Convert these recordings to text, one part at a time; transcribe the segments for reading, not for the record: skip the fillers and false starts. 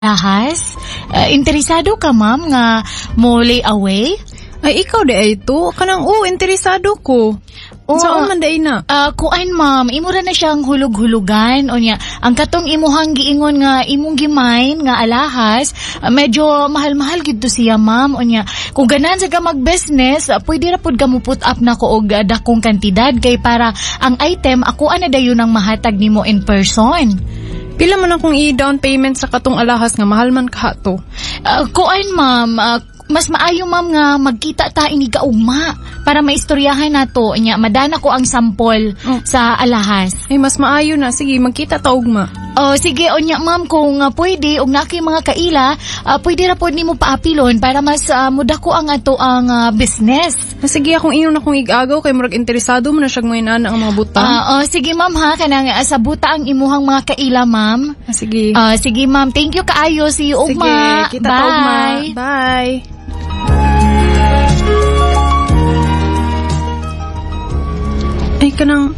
Lahas? Interesado ka, ma'am, nga mo lay away? Ay, ikaw di ay ito. Kanang, interesado ko. Saan man day na? Kuan, ma'am, imura na siyang hulug-hulugan. O niya, ang katong imuhang giingon nga imong gimain nga alahas, medyo mahal-mahal gid to siya, ma'am. O niya, kung ganan sa ka mag-business, pwede ra pud ka mo put up na ko og dakong kantidad kay para ang item ako ana dayon ang mahatag nimo in person. Pila man akong i-down payment sa katong alahas nga mahal man ka to? Kuan, ma'am, mas maayo, ma'am, nga magkita ta ini kaugma para maistoryahan nato nya madana ko ang sample sa alahas. Ay, mas maayo na. Sige, magkita ta ugma. Sige, onya, ma'am, kung pwede og naki mga kaila, pwede ra pod nimo paapilon para mas mudako ang ato ang business. Sige, akong iyon akong igagaw kay murag interesado mo na siya ngayon ang mga butang. Sige, ma'am, ha, kanang sa buta ang imuhang mga kaila, ma'am. Sige. Sige, ma'am, thank you kaayo. See you ugma. Sige, kita ta ugma. Bye. Ay, kanang...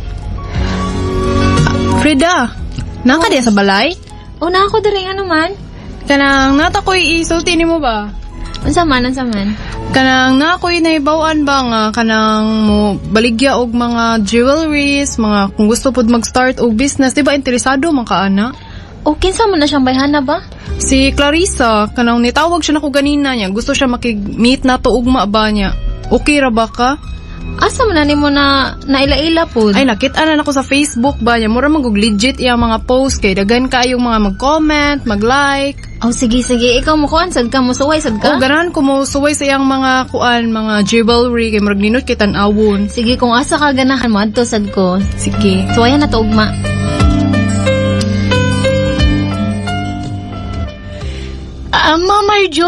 Frida, naka diya sa balay? Na ako diri ano man. Kanang natakoy isulti ni mo ba? Unsa man? Kanang nakoy naibawan ba nga kanang mo baligya og mga jewelries, mga kung gusto pod mag-start og business, di ba interesado man ka ana? Kinsa man na siyang bayhana ba? Si Clarissa, kanang nitawag siya nako ganina niya, gusto siya makig-meet nato ugma ba niya. Okay ra ba ka? Asa man nimo na naila-ila pod? Ay, nakita na nako sa Facebook ba niya. Mura magug legit iyang mga post kay dagan kayong mga mag-comment, mag-like. Sige. Ikaw mo kuan sad ka mo suway sad ka? Ganahan ko mo suway sa iyang mga kuan, mga jewelry kay murag ninot kay tan-awon. Sige, kung asa ka ganahan mo adto sad ko. Sige. Suwayan na to ugma. Ma'am Marjo.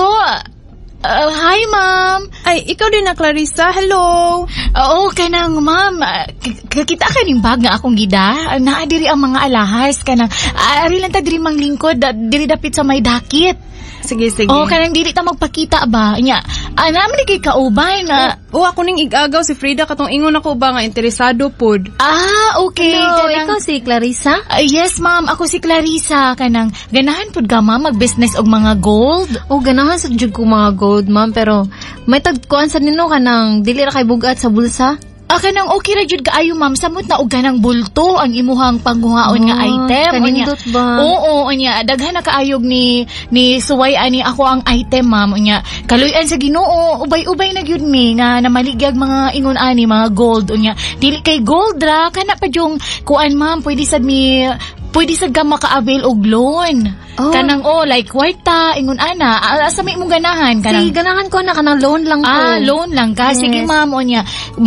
Hi, ma'am. Ay, ikaw din na, Clarissa. Hello. Kanang, ma'am. Kakita ka ning bag nga akong gida. Naadiri ang mga alahas. Kanang, ari lang ta diri manglingkod. Diri dapit sa may dakit. Sige. Kanang diri ta magpakita ba? Nya, naman ni kay kauban. Ako ning igagaw si Frida katong ingon ako ba nga interesado pod. Okay. Hello, Kanang, ikaw si Clarissa? yes, ma'am. Ako si Clarissa. Kanang, ganahan pod ka, ma'am, mag-business og mga gold. Ganahan sa jud ko mga gold, ma'am, pero may tagkuan sa nino kanang dili ra kay bugat sa bulsa. Kanang okay ra jud kaayo, ma'am, samot na og ganang bulto ang imuhang panghuhaon nga item. Kanindot ba? Oo, nya daghan na kaayog ni suway ani ako ang item, ma'am. Nya kaluyan sa Ginoo, ubay-ubay na gyud mi nga namaligyag mga ingon ani mga gold. Nya dili kay gold ra kana pa yung kuan, ma'am, pwede sad ka maka-avail og loan. Kanang like kwarta ingon ana asa may imong ganahan kanang ganahan ko na kanang loan lang ko. Loan lang ka. Yes. Sige, ma'am, onya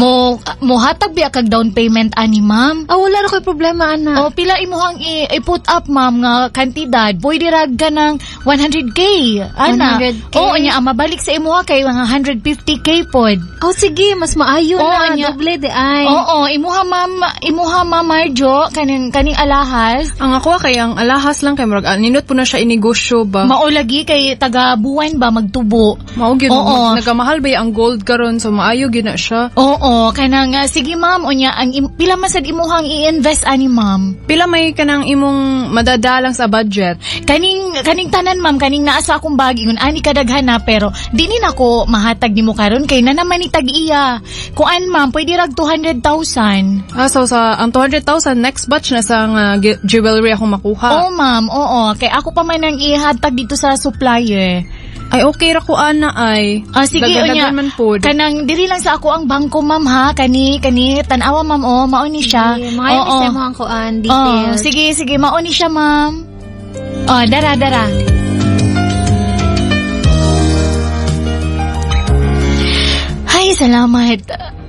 mo hatag biya kag down payment ani, ma'am. Wala ra koy problema ana. Pila imuhang i-put up, ma'am, nga kantidad. Pwede ra ganang 100k ana. 100K? Onya mabalik sa imuha kay mga 150k pod. Sige, mas maayo na nya. doble de ay. Imuha, ma'am Marjo kaning alahas. Ang ako kay ang alahas lang kay murag ninot po na siya inegosyo ba. Maulagi kay taga buwan ba magtubo. Mao gyud nagamahal ba ang gold karon so maayo gyud na siya. Kanang sige, ma'am, onya ang pila man sad imuhang i-invest ani, ma'am. Pila may kanang imong madadalang sa budget? Kaning tanan, ma'am, kaning naa sa akong bag ingon ani kadaghan na pero dili na ko mahatag nimo karon kay na naman ni tag-iya. Kuan, ma'am, pwede rag 200,000. So sa ang 200,000 next batch na sa jewelry akong makuha. Ma'am, kay ako pa man ang ihatag dito sa supplier. Ay, okay ra ko ana ay. Sige, onya. Man pod. Kanang diri lang sa ako ang bangko, ma'am, ha. Kani tan-awa, ma'am, mao ni siya. Mga inis mo ang kuan details. Sige, mao ni siya, ma'am. Dara. Ay, salamat.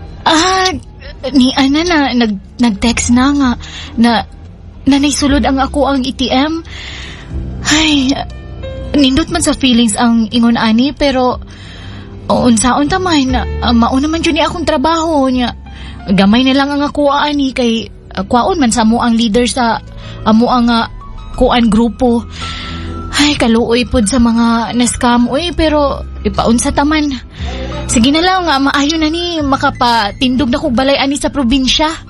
Ni Ana na nag-text na nga na naisulod ang ako ang ATM. Ay, nindot man sa feelings ang ingon ani pero unsaon ta man mao naman jud ni akong trabaho niya. Gamay na lang ang ako ani kay kwaon man sa mo ang leader sa amo ang kuan grupo. Ay, kaluoy pod sa mga na-scam pero ipaunsa ta man. Sige na lang, maayo na ni makapatindog na kog balay ani sa probinsya.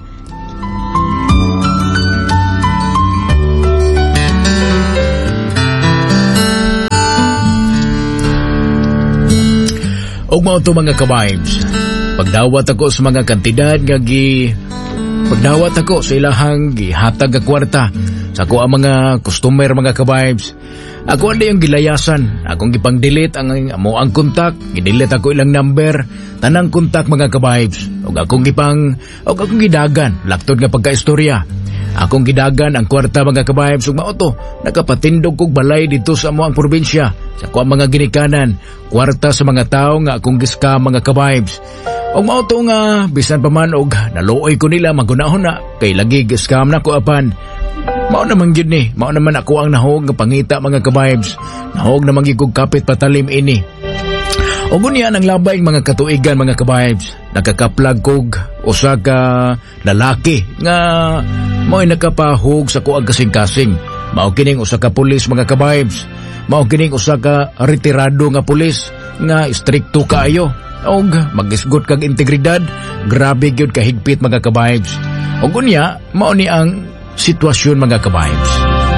mao to mga ka-vibes. Pagdawat ako sa mga kantidad nga pagdawat ako sa ilahang gihatag nga kwarta sa ako ang mga customer mga ka-vibes. Ako andi ang gilayasan, akong gipang-delete ang amo ang kontak, gidelete ako ilang number, tanang kontak mga ka-vibes. Og akong gidagan, laktod nga pagkaistorya. Akong gidagan ang kwarta mga ka-vibes ug mao to, nakapatindog kog balay dito sa amo ang probinsya. Sa ako ang mga ginikanan, kwarta sa mga tao nga akong giskam mga ka-vibes. Og mao to nga bisan pa man og naluoy ko nila magunahon na kay lagi giskam na ko apan. Mao naman gyud ni, mao naman ako ang nahog nga pangita mga ka-vibes. Nahog naman gyud kog kapit patalim ini. Og unya ang labay mga katuigan mga ka-vibes. Nakakaplag kog usa ka lalaki nga mao'y nakapahog sa kuag kasing-kasing. Mao kining usa ka pulis mga ka-vibes. Mao kining usa ka retirado nga pulis nga strikto kaayo. Og magisgot kag integridad, grabe gyud kahigpit mga ka-vibes. Og unya mao ni ang sitwasyon mga ka-vibes.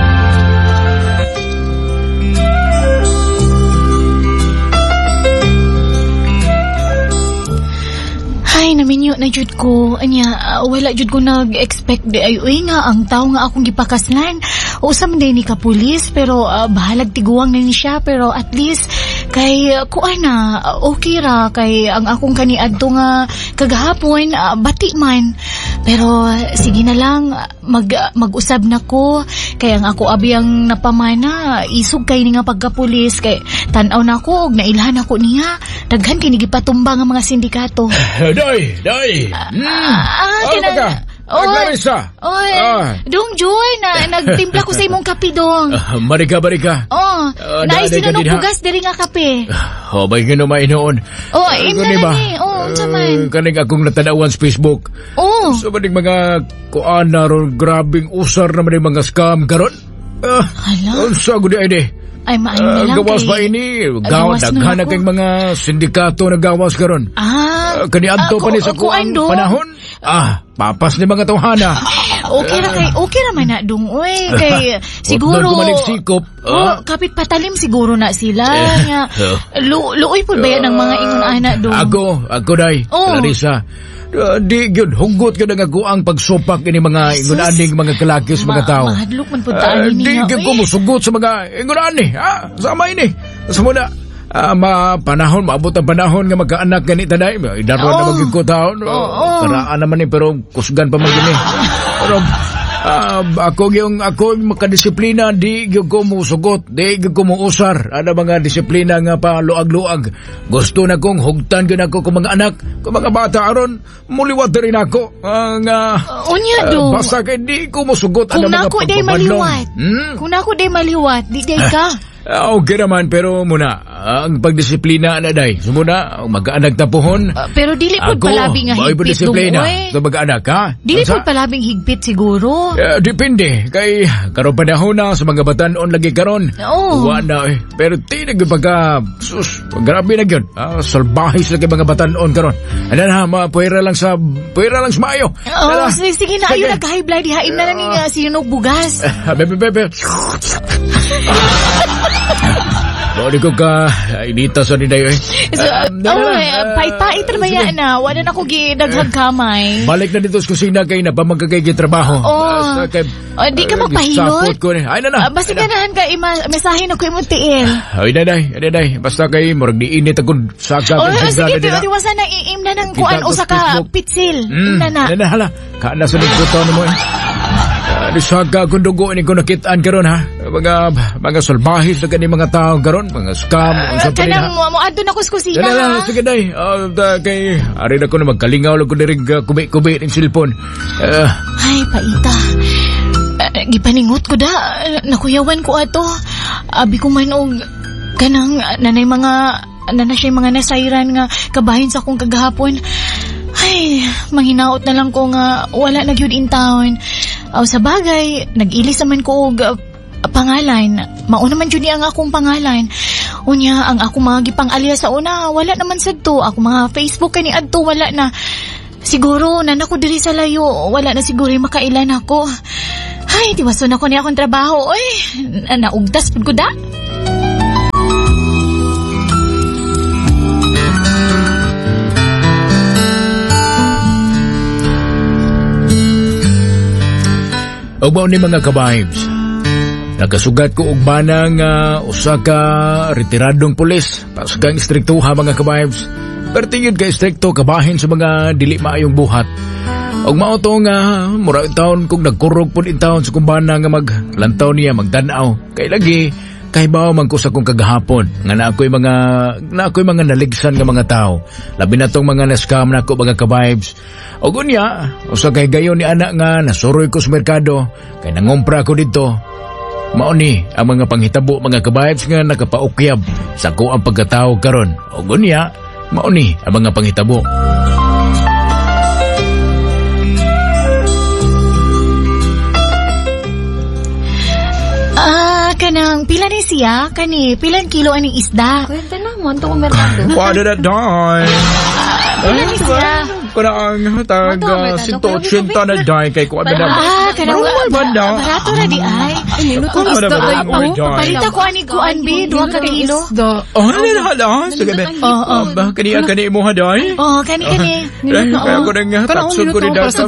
Ay, naminyo na jud ko. Anya, wala jud ko nag-expect di ay uy nga ang tao nga akong gipakaslan. Usam din ni kapulis pero bahalag tiguang na ni siya pero at least kay kuan na okay ra kay ang akong kaniadto nga kagahapon bati man. Pero sige na lang mag-usab na ko kay ang ako abi ang napamana isog kay ni nga pagkapulis kay tan-aw na ko og nailhan ako niya daghan kini gipatumba nga mga sindikato. Day. Clarissa. Oy, Dong Joy, nagtimpla ko sa imong kape, Dong. Marika. Naisin na nung bugas diri nga kape. May ginumay noon. Ina na ni. Saman. Kaning akong natanawan sa Facebook. Sa maning mga kuana ron, grabing usar naman yung mga scam karon. Hala? Sa gudi ay di. Ay, maayon na lang gawas ba ini? Daghan kay mga sindikato na gawas karon. Kaniadto pa ni sa kuan panahon. Papas ni mga tawhana. Okay ra man na dong oy kay siguro sikop. Kapit patalim siguro na sila nga luoy pud bayan ng mga ingon ana dong. Ako day. Clarissa. Di gyud hugot ka nga ang pagsupak ini mga ingunaning mga kalakis mga tao. Mahadlok man pud taan ni. Di gyud ko musugot sa mga ingunani. Sama ini. Sa muna. Panahon, maabot ang panahon nga magkaanak ganita day. Idaron na magiging ko taon. Karaan naman pero kusgan pa man gini. Pero ako yung makadisiplina, di yung ko musugot, di yung ko muusar. Ano mga disiplina nga pa luag-luag. Gusto na kong hugtan yun ako kung mga anak, kung mga bata aron, muliwat rin ako. Unya do. Basta kay di ko musugot. Kung nako day maliwat. Kung nako day maliwat, di day ka. Okay naman, pero muna, ang pagdisiplina na day. So muna, mag-aanag tapuhon. Pero dili po palabing nga higpit dong oy. So mag-aanag ka? Dili po palabing higpit siguro. Depende. Kay karon panahon na sa mga batanon lagi karon. Wala eh. Pero tinag pagka, grabe na yun. Salbahis lagi mga batanon karon. Ano na, puwera lang sa maayo. Sige na, ayun nag-high blood. Haim na lang yung sinunog bugas. Bebe. Bawali ko ka, inita sa niday eh. Pait-pait ramaya na. Wala na ko gidaghag kamay. Balik na dito sa kusina kay na pamagkagay trabaho. Di ka magpahilot. Ay na. Basta ganahan ka, mesahin ako imong tiil. Ay na. Basta kay morag diinit ako saka. Sige, pero diwasan na iim na ng kuan o saka pitsil. Na hala. Kaana sa nagputo mo eh. Disaga kung dugo ni ko nakitaan karon ha. Mga salbahis na mga tao karon, mga scam. Kanang mo adto na ko sa kusina ha. Sige day. Kay ari na ko na magkalingaw lang ko dirig kubi ng cellphone. Ay paita. Gipaningot ko da. Nakuyawan ko ato. Abi ko man og kanang nanay siya mga nasayran nga kabahin sa akong kagahapon. Ay, manghinaot na lang ko nga wala na gyud in town. Sa bagay, nag-ilis naman ko og pangalan. Mauna man jud ang akong pangalan. Unya, ang akong mga gipang-alias sa una, wala naman sad to. Ako mga Facebook kani adto wala na. Siguro, nanako diri sa layo, wala na siguro makailan ako. Ay, tiwason ako ni akong trabaho. Oy, naugtas pud ko da. O ba ni mga ka-vibes? Nakasugat ko og bana nga usa ka retiradong pulis. Pas kang istriktuha mga ka-vibes. Pero tingid ka istrikto kabahin sa mga dili maayong buhat. Og mao to nga mura taon kung nagkurog pud in taon sa kumbana nga maglantaw niya magdan-aw. Kay lagi kay bawo man ko sa kong kagahapon nga na ako'y mga naligsan nga mga tao. Labi na tong mga na-scam nako mga ka-vibes. Og unya usa kay gayon ni anak nga nasuroy ko sa merkado kay nangumpra ko dito. Mao ni ang mga panghitabo mga ka-vibes nga nakapaukyab sa ko ang pagkatao karon. Og unya mao ni ang mga panghitabo. Kanang pila ni siya? Kani, pilang kilo aning isda? Kwenta na mo, ito kong merkado. Wala na dahi. Pila ni siya? Kanang taga 180 na dahi kay kuha na naman. Kanang barato na di ay. Kung isda ay Palita ko ani kuan bi, 2 ka kilo. Oh, hala. Sige na. Kani mo haday? Kani. Kaya ko nang taksod ko rin dasa.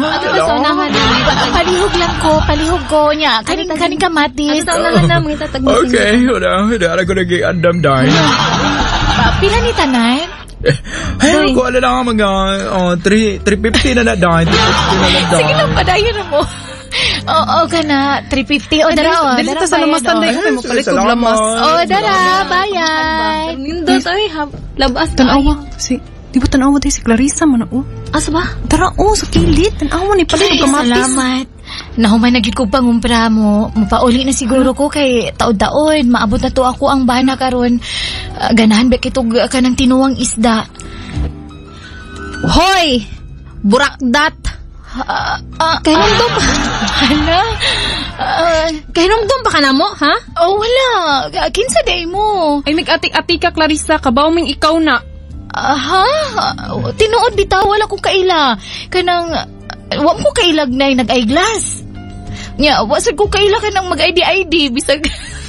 Palihog ko niya. Kani kamatis. Okay, wala ko naging andam dahi. Pila ni tanan? Ay, ko ala lang mga 350 na dahi. 350 na lang dahi. Sige lang, padayon mo. Oo, kana 350 o dara. Dito sa lamas tanday ko mo palit og lamas. Dara, bayan. Nindot, ay, labas. Tanawa. Di ba tanawa tayo si Clarissa man o? Asa ba? Dara sa kilid. Tanawa ni palit og kamatis. Salamat. Nahuman nagid ko pangumpra mo. Mupauli na siguro ko kay taod-taod. Maabot na to ako ang bana karon. Ganahan ba kitog kanang tinuwang isda. Hoy! Burakdat! Kainomdom pa. Hala? Kainomdom pa ka na mo, ha? Wala. Kinsa day mo? Ay, nag-atik-atik ka, Clarissa. Kabaw ming ikaw na. Tinuod bitaw. Wala ko kaila. Kanang... Wa ko kailag na nag-eyeglass. Nya, wasag ko kaila ka ng mag-ID bisag.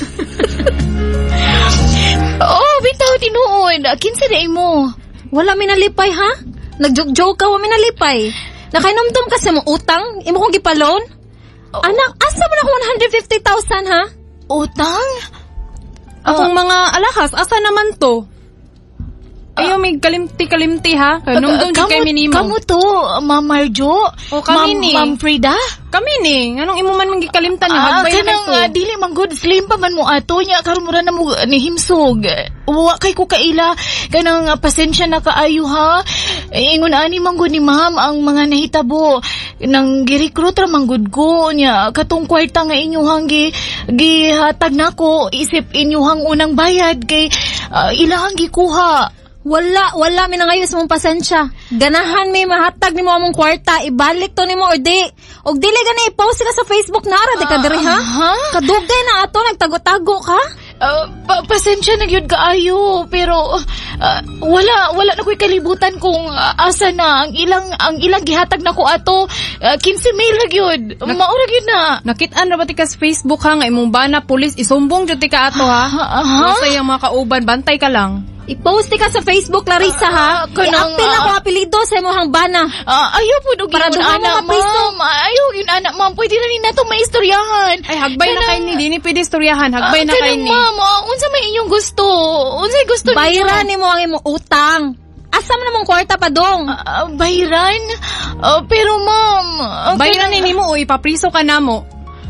Bitaw tinuod. Kinsa day mo? Wala minalipay, ha? Nag-joke ka, wa minalipay. Nakainomdom kasi mo utang? Imo kong gipalon? Anak, asa man ako 150,000, ha? Utang? Akong mga alahas, asa naman to? Ayaw, may kalimti-kalimti, ha? Kanumdum di kay minimo. Kamu to, Ma'am Marjo? Kami ni. Ma'am Frida? Kami ni. Anong imo man gikalimtan niya? Hagbay na kanang dili man good slim pa man mo ato niya. Karon mura na mo ni himsog. Wa kay ko kaila. Kanang pasensya na kaayo, ha? Ingon ani man gud ni ma'am ang mga nahitabo. Nang gi-recruit ra man gud ko niya. Katong kwarta nga inyuhang gihatag nako isip inyuhang unang bayad kay ilahang gikuha. Wala minangayos mong pasensya. Ganahan may mahatag nimo among kwarta, ibalik to nimo or di. Og dili gani i-post sila sa Facebook nara di ka diri, ha? Kadugay na ato nagtago-tago ka. Pasensya na gyud kaayo pero wala na ko'y kalibutan kung asa na ang ilang gihatag nako ato 15 mail ra gyud. Maura gyud na. Nakit-an ra ba ti ka sa Facebook, ha? Nga imong bana pulis isumbong jud ti ka ato, ha? Sa mga kauban, bantay ka lang. I-post ka sa Facebook, Clarissa, ha? I-apil ako apelido sa imong bana. Ayaw po dugin para mo anak, ma'am. Ayaw yun anak, ma'am. Pwede na rin na ito maistoryahan. Ay, hagbay na kay ni. Di ni pwede istoryahan. Hagbay na kay ni. Ma'am, unsa may inyong gusto? Unsa'y gusto niyo? Bayran ni mo ang imong utang. Asa man namang kwarta pa dong? Bayran? Pero ma'am... bayran ni mo o ipapriso ka na mo.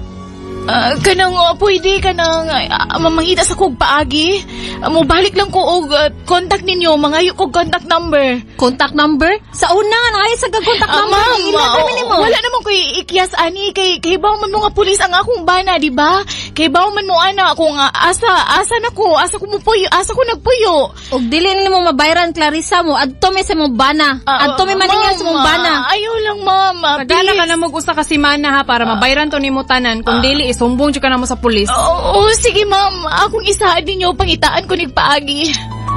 Kanang pwede kanang mamangita sa kog paagi. Mobalik lang ko og contact ninyo, mangayo kog contact number. Contact number? Sa una nga ay sa contact number. Ma'am, wala naman ko ikias ani kay bawo man mo nga pulis ang akong bana, di ba? Kay bawo man mo ana kung asa nako, asa ko mupuyo, asa ko nagpuyo. Og dili nimo mabayran, Clarissa, mo adto mi sa mong bana. Adto mi maningan sa mong bana. Ayaw lang, ma'am. Nagana ka na mag-usa ka simana, ha, para mabayran to nimo tanan. Kung dili sumbong jud ka na mo sa pulis. Sige ma'am. Akong isaad ninyo, pangitaan ko nigpaagi.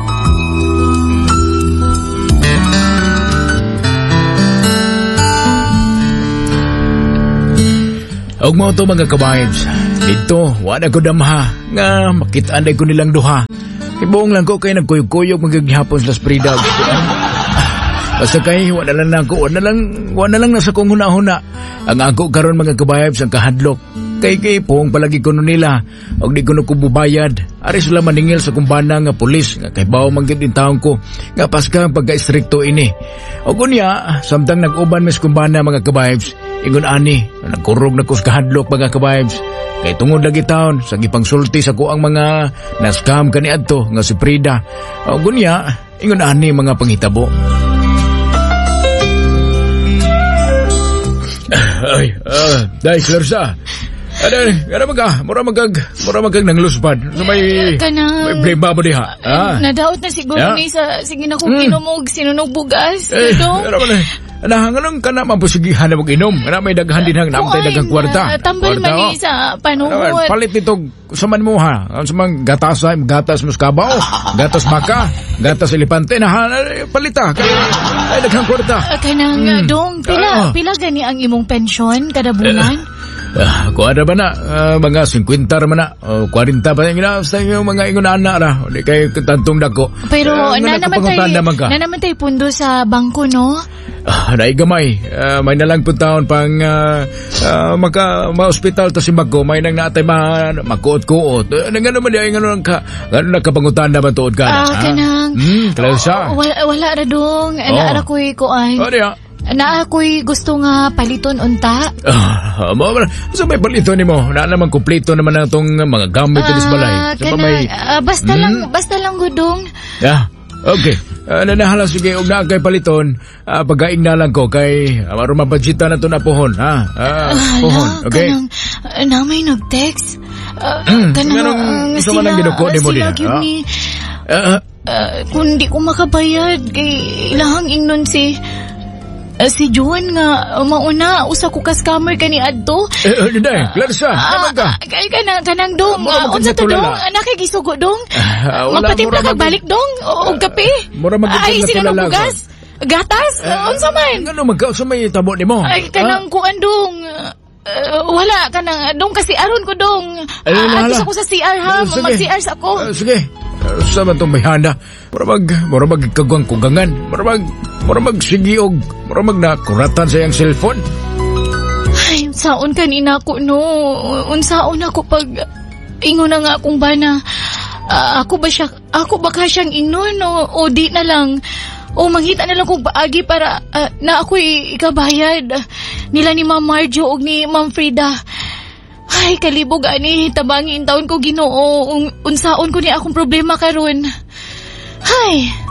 Og mo to mga ka-vibes. Dito, wala ko damha. Nga, makitaan ko nilang duha. Ibuong lang ko kay nagkuyog-kuyog magagihapon sa sprida. Basta kay wala lang ako, wala lang nasa kong huna-huna. Ang ako karon mga kabayabs ang kahadlok. Kay pong palagi ko nila og di ko na kububayad. Ari sila maningil sa kumbana nga pulis nga kay bawo manggid din taon ko nga paska pagka-istrikto ini. Og unya samtang nag-uban mes kumbana mga kabayabs, ingon ani nagkurog na ko sa kahadlok mga kabayabs. Kay tungod lagi taon sa gipangsulti sa kuang mga na-scam kaniadto nga si Frida. Og unya ingon ani mga panghitabo. Ay, dahil Clarissa. Ano mura magag nang luspad. May problema mo diha. Nadaot na siguro ni sa sige na kong inomog sinunog bugas. Ano man anong ka naman po sigihan na mag-inom. Ano may daghan din hang naman tayo dagang kwarta. Tambal man ni sa panuhot. Palit nito sa man mo ha. Sa mga gatas muskabaw, gatas maka, gatas elepante na palita. Ay dagang kwarta. Kanang dong, pila gani ang imong pensyon kada bulan? Kung ano ba na, mga 50 naman na, 40 pa yung mga ingunan na ra. Hindi kayo tantong dako. Pero naman tayo pundo sa bangko, no? Naigamay. May nalang puntaon pang ma-hospital to si Magko. May nang natay makuot-kuot. Nga naman di ay nga nakapangutan naman tuod ka na. Kanang. Clarissa. Wala ra dong. Naara ko'y kuan. Na ako'y gusto nga paliton unta. So may paliton ni mo. Na naman kumpleto naman na itong mga gamit sa balay. Basta lang gudong. Okay. Nanahala sige og na kay paliton. Pagaing na lang ko kay rumabadjita na to na pohon. Pohon. Okay. Na may nag-text. Gusto man ang ginuko ni mo din. Kung di ko makabayad kay ilahang ingnon si Juan nga mauna usa ko ka scammer kani adto. Day, Clarissa, naman ka. Kay kanang dong. Unsa to dong? Nakigisugo dong. Magpatimpla kag balik dong og kape. Ay sila ng bugas. Gatas? Unsa man? Ngano magka may tabo nimo? Ay kanang kuan dong. Wala kanang dong kasi aron ko dong. Ato ko sa CR ha. Mag-CR sa ako. Sige. Sa man itong may handa. Mura magkagwang kugangan. Mura magsigiog. Mura magnakuratan sa iyang cellphone. Ay, unsaon kanina ko, no? Unsaon ako pag ingon na nga akong bana. Ako ba ka siyang inon o di na lang? O manghita na lang kong paagi para na ako'y ikabayad. Nila ni Ma'am Marjo o ni Ma'am Frida. Ay, kalibog ani, tabangin taon ko Ginoo. Unsaon ko ni akong problema karon. Ay,